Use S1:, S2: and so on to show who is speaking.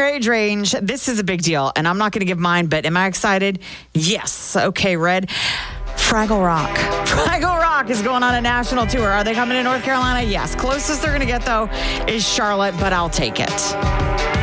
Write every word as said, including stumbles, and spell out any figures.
S1: age range, this is a big deal. And I'm not going to give mine, but am I excited? Yes. Okay, Red. Fraggle Rock. Fraggle Rock is going on a national tour. Are they coming to North Carolina? Yes. Closest they're going to get, though, is Charlotte, but I'll take it.